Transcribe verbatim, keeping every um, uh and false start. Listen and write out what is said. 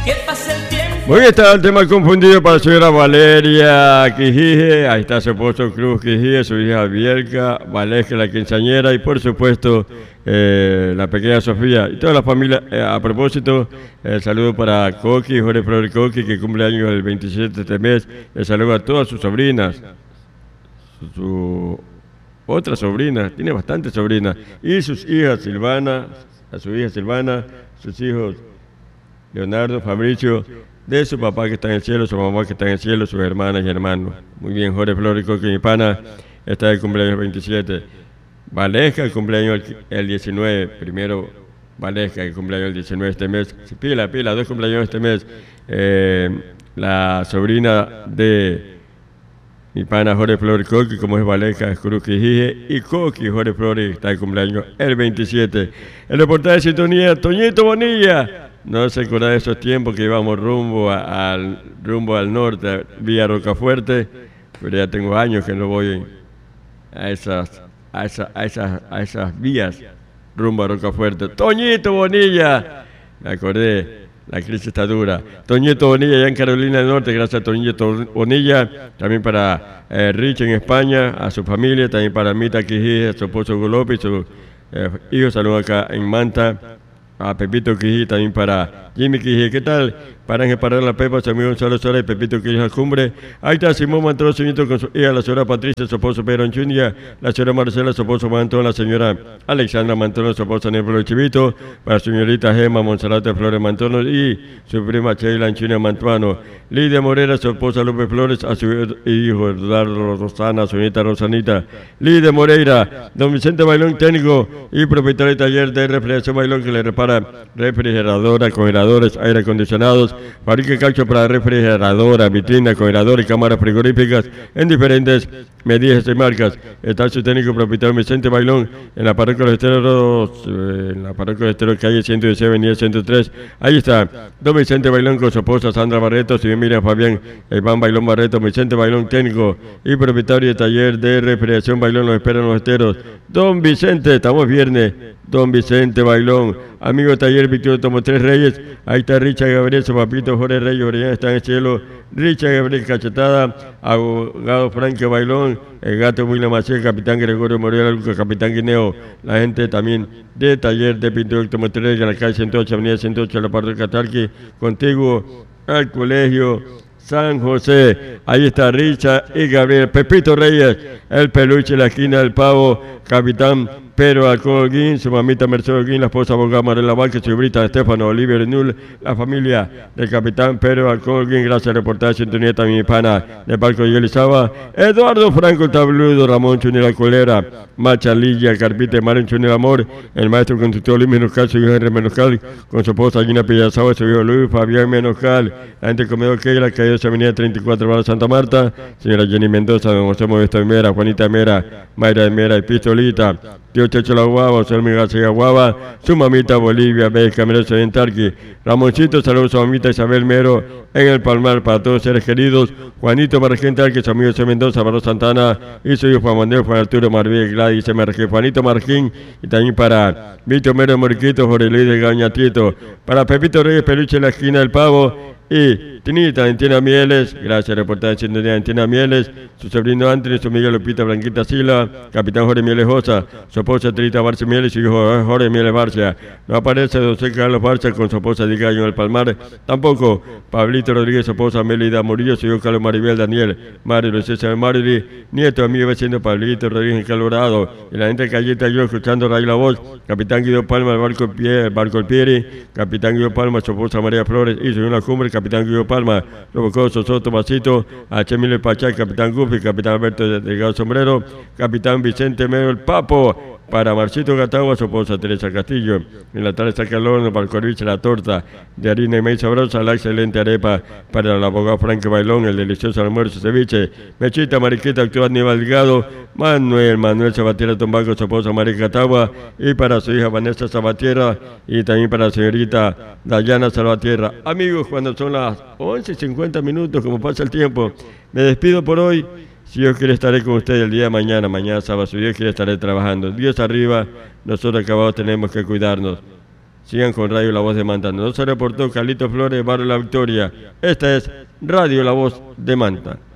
que pase el tiempo. Muy bien, está el tema confundido para la señora Valeria Quijije, ahí está su esposo Cruz Quijije, su hija Bielka, Valesca la quinceañera y por supuesto eh, la pequeña Sofía y toda la familia. Eh, a propósito, el saludo para Coqui, Jorge Flores Coqui, que cumple años el veintisiete de este mes. El saludo a todas sus sobrinas, su, su otra sobrina, tiene bastantes sobrinas, y sus hijas Silvana, a su hija Silvana, sus hijos Leonardo, Fabricio, de su papá que está en el cielo, su mamá que está en el cielo, sus hermanas y hermanos. Muy bien, Jorge Flores Coqui, mi pana, está de cumpleaños veintisiete. Valesca, el cumpleaños el, el diecinueve, primero Valesca, el cumpleaños el diecinueve este mes. Pila, pila, dos cumpleaños este mes. Eh, la sobrina de mi pana Jorge Flores Coqui, como es Valesca, es Cruz Quijije, y Coqui, Jorge Flores, está de cumpleaños el veintisiete. El reportaje de sintonía, Toñito Bonilla. No se acuerda de esos tiempos que íbamos rumbo a, al rumbo al norte, vía Rocafuerte, pero ya tengo años que no voy a esas, a esas, a esas, a esas vías rumbo a Rocafuerte. Toñito Bonilla, me acordé, la crisis está dura. Toñito Bonilla, allá en Carolina del Norte, gracias a Toñito Bonilla, también para eh, Rich en España, a su familia, también para Mita Quijije, a su esposo Golopi, su eh, hijo, saludos acá en Manta. A Pepito Quijije, también para Jimmy Quijije. ¿Qué tal? Para Parar la Pepa, su amigo Gonzalo Sola y Pepito Quijije al cumbre. Ahí está Simón Mantón, su nieto con su hija, la señora Patricia, su esposo Pedro Anchunia, la señora Marcela, su esposo Mantón, la señora Alexandra Mantón, su esposo Nébolo Chivito, para la señorita Gema Monserrate Flores Mantón y su prima Sheila Anchunia Mantuano. Lidia Morera, su esposa López Flores, a su hijo Eduardo Rosana, su nieta Rosanita. Lidia Moreira, don Vicente Bailón, técnico y propietario del taller de refrigeración Bailón, que le repara refrigeradora, congeladores, aire acondicionados, fabrica caucho para refrigeradora, vitrina, congelador y cámaras frigoríficas en diferentes medidas y marcas. Está su técnico propietario Vicente Bailón en la parroquia de los Esteros, en la parroquia de Esteros, calle ciento dieciséis, avenida ciento tres. Ahí está don Vicente Bailón con su esposa Sandra Barreto, si bien Miriam Fabián, Iván Bailón Barreto, Vicente Bailón, técnico y propietario de taller de refrigeración Bailón, los esperan los Esteros. Don Vicente, estamos viernes, don Vicente Bailón, amigo de taller Víctor Tomo Tres Reyes. Ahí está Richard Gabriel, su papito Jorge Reyes, Orellana está en el cielo. Richard Gabriel Cachetada, abogado Franco Bailón, el gato William Maciel, capitán Gregorio Moreno, el capitán Guineo, la gente también de taller de pintura Tomo Tres Reyes, en la calle ciento ocho, avenida ciento ocho, la parte de Catarqui, contiguo al colegio San José. Ahí está Richard y Gabriel. Pepito Reyes, el peluche, la esquina del pavo, capitán Pedro Alcolguín, su mamita Mercedes Holguín, la esposa abogada Marela Vázquez, su brita Estefano Oliver Renul, la familia del capitán Pedro Alcolguín. Gracias al reportaje de sintonía también mi pana de Palco y Elizaba, Eduardo Franco el Tabludo, Ramón Chunil Colera, Macha Lilla, Carpite Marín Chunil Amor, el maestro constructor Luis Menoscal, su hijo Henry Menoscal, con su esposa Gina Pillazaba, su hijo Luis Fabián Menoscal, la gente comedor Keila, que hay avenida treinta y cuatro, Barrio Santa Marta, señora Jenny Mendoza, don José Modesto de Mera, Juanita Mera, Mayra de Mera y Pistolita, tío Checho La Guava, José Miguel García Guava, su mamita Bolivia, Bélica Merezo en Tarqui, Ramoncito, saludos a su mamita Isabel Mero en el Palmar, para todos seres queridos, Juanito Margen Tarqui, su amigo José Mendoza, Barro Santana, y su hijo Juan Manuel, Juan Arturo Marvía, Gladys, Margen, Juanito Marquín, y también para Víctor Mero Moriquito, Jorge Luis de Gañatito, para Pepito Reyes Peluche en la esquina del Pavo, y Tinita, Antina Mieles, gracias reportaje de sintonía Antina Mieles, su sobrino Anthony, su amiga Lupita Blanquita Sila, capitán Jorge Mieles Josa, su esposa Trita Barcia Mieles y su hijo Jorge Mieles Barcia. No aparece don José Carlos Barcia con su esposa Digaño en el Palmar, tampoco Pablito Rodríguez, su esposa Melida Murillo, su hijo Carlos Maribel Daniel, Mario Luis César Marili, nieto amigo vecino Pablito Rodríguez en Colorado, y la gente de Calleta yo escuchando Ray La Voz, capitán Guido Palma, el barco, el barco El Pieri, capitán Guido Palma, su esposa María Flores y su una cumbre, capitán Guido Palma, Robocoso, Soto, Masito, H. Miller Pachá, capitán Gufi, capitán Alberto Delgado Sombrero, capitán Vicente Mero, el Papo, para Marcito Gatagua, su esposa Teresa Castillo, en la tarde saca el horno para el corviche, la torta de harina y maíz sabrosa, la excelente arepa para el abogado Frank Bailón, el delicioso almuerzo ceviche, Mechita, Mariquita, actual Aníbal Delgado, Manuel, Manuel Sabatiera Tombaco, su esposa María Catagua, y para su hija Vanessa Sabatiera, y también para la señorita Dayana Salvatierra. Amigos, cuando son las once y cincuenta minutos, como pasa el tiempo, me despido por hoy. Si Dios quiere estaré con ustedes el día de mañana, mañana sábado, si Dios quiere estaré trabajando. Dios arriba, nosotros acabados tenemos que cuidarnos. sigan con Radio La Voz de Manta. Nos reportó Carlito Flores, Barrio La Victoria. Esta es Radio La Voz de Manta.